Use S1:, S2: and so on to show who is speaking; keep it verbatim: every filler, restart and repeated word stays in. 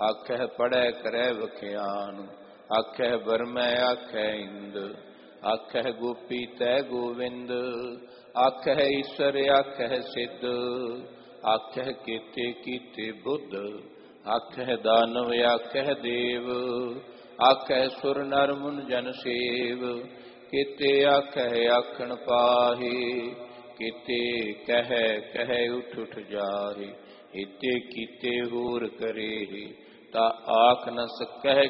S1: आखै पढ़ै करै वख्यान, आखै बरमै आखै इंद, आखै गोपी तै गोविंद, आखै ईश्वर आखै सिद्ध, आखै कीते कीते बुद्ध, आखै दानव आखै देव, आखै सुर नर मुन जन सेव, कीते आखै आखण पाहि, कीते कह कह उठ उठ जाहि, इते कीते होर करे ता आख न सकह